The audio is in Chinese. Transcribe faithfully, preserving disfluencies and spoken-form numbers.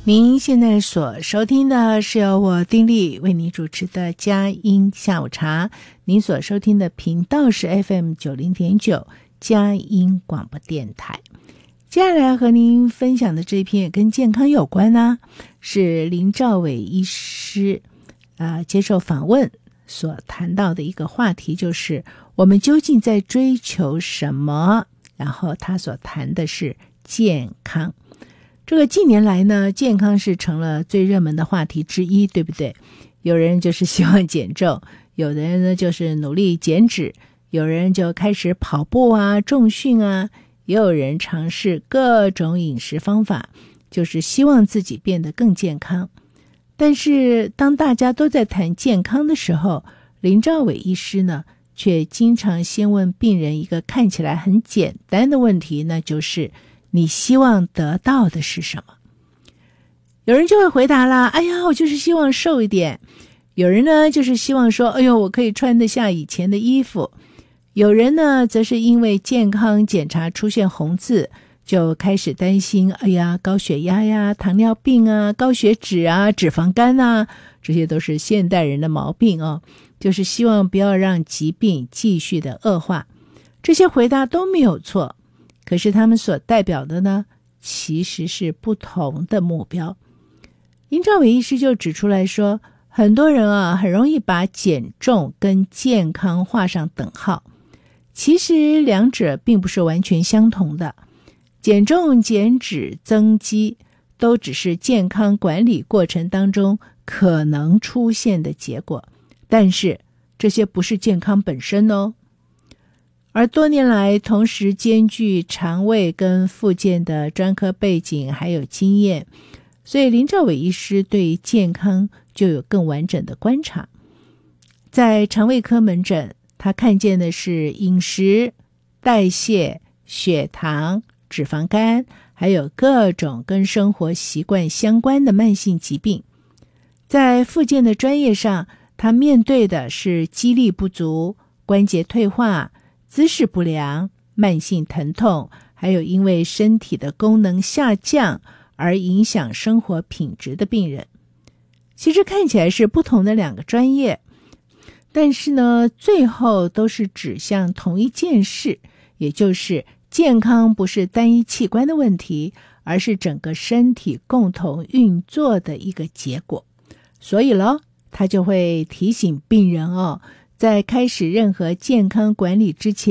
您现在所收听的是由我丁莉为您主持的佳音下午茶，您所收听的频道是 F M 九十点九 佳音广播电台。接下来和您分享的这篇也跟健康有关呢、啊，是林兆伟医师啊、呃、接受访问所谈到的一个话题，就是我们究竟在追求什么？然后他所谈的是健康。这个近年来呢，健康是成了最热门的话题之一，对不对？有人就是希望减重，有的人呢就是努力减脂，有人就开始跑步啊、重训啊，也有人尝试各种饮食方法，就是希望自己变得更健康。但是当大家都在谈健康的时候，林兆伟医师呢，却经常先问病人一个看起来很简单的问题，那就是你希望得到的是什么？有人就会回答啦，哎呀，我就是希望瘦一点。有人呢，就是希望说，哎呦，我可以穿得下以前的衣服。有人呢，则是因为健康检查出现红字，就开始担心，哎呀，高血压呀、糖尿病啊、高血脂啊、脂肪肝啊，这些都是现代人的毛病哦，就是希望不要让疾病继续的恶化。这些回答都没有错。可是他们所代表的呢，其实是不同的目标。林兆伟医师就指出来说，很多人啊，很容易把减重跟健康画上等号，其实两者并不是完全相同的。减重、减脂、增肌都只是健康管理过程当中可能出现的结果，但是这些不是健康本身哦。而多年来同时兼具肠胃跟复健的专科背景还有经验，所以林兆伟医师对健康就有更完整的观察。在肠胃科门诊，他看见的是饮食、代谢、血糖、脂肪肝，还有各种跟生活习惯相关的慢性疾病。在复健的专业上，他面对的是肌力不足、关节退化、姿势不良、慢性疼痛，还有因为身体的功能下降而影响生活品质的病人。其实看起来是不同的两个专业，但是呢，最后都是指向同一件事，也就是健康不是单一器官的问题，而是整个身体共同运作的一个结果。所以咯，他就会提醒病人哦，在开始任何健康管理之前，